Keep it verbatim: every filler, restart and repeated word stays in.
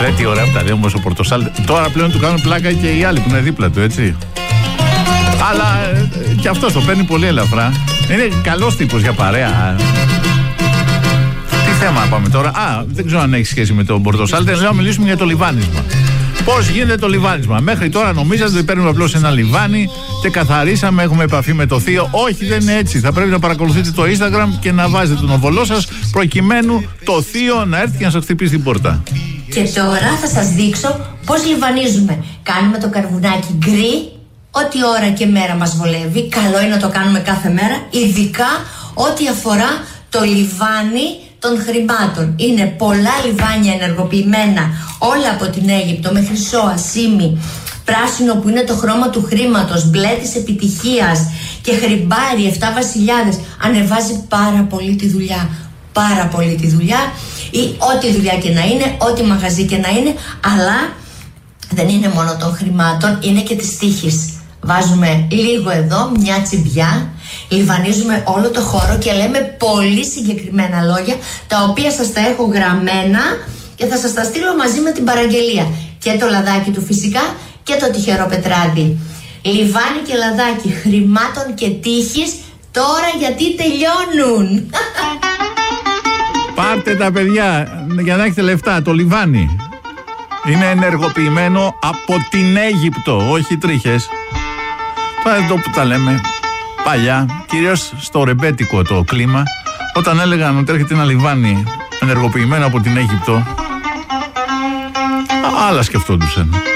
Ρε τι ωραία που τα λέει όμως ο Πορτοσάλτε. Τώρα πλέον του κάνουν πλάκα και οι άλλοι που είναι δίπλα του, έτσι. Αλλά ε, και αυτός το παίρνει πολύ ελαφρά. Είναι καλός τύπος για παρέα. Τι θέμα πάμε τώρα? Α, δεν ξέρω αν έχει σχέση με τον Πορτοσάλτε. Λέω να μιλήσουμε για το λιβάνισμα. Πώς γίνεται το λιβάνισμα? Μέχρι τώρα νομίζατε ότι παίρνουμε απλώς ένα λιβάνι και καθαρίσαμε, έχουμε επαφή με το θείο. Όχι, δεν είναι έτσι. Θα πρέπει να παρακολουθείτε το Instagram και να βάζετε τον οβολό σας προκειμένου το θείο να έρθει και να σας χτυπήσει την πόρτα. Και τώρα θα σας δείξω πώς λιβανίζουμε. Κάνουμε το καρβουνάκι γκρι, ό,τι ώρα και μέρα μας βολεύει. Καλό είναι να το κάνουμε κάθε μέρα, ειδικά ό,τι αφορά το λιβάνι των χρημάτων. Είναι πολλά λιβάνια ενεργοποιημένα, όλα από την Αίγυπτο, με χρυσό, ασίμι, πράσινο που είναι το χρώμα του χρήματος, μπλε της επιτυχίας και χρυμπάρι, εφτά βασιλιάδες. Ανεβάζει πάρα πολύ τη δουλειά. Πάρα πολύ τη δουλειά, ή ό,τι δουλειά και να είναι, ό,τι μαγαζί και να είναι, αλλά δεν είναι μόνο των χρημάτων, είναι και της τύχης. Βάζουμε λίγο εδώ, μια τσιμπιά, λιβανίζουμε όλο το χώρο και λέμε πολύ συγκεκριμένα λόγια, τα οποία σας τα έχω γραμμένα και θα σας τα στείλω μαζί με την παραγγελία. Και το λαδάκι του φυσικά και το τυχερό πετράδι. Λιβάνι και λαδάκι χρημάτων και τύχης, τώρα γιατί τελειώνουν. Πάρτε τα παιδιά για να έχετε λεφτά. Το λιβάνι είναι ενεργοποιημένο από την Αίγυπτο, όχι τρίχες. Τώρα εδώ που τα λέμε παλιά, κυρίως στο ρεμπέτικο το κλίμα, όταν έλεγαν ότι έρχεται ένα λιβάνι ενεργοποιημένο από την Αίγυπτο, άλλα σκεφτόντουσαν.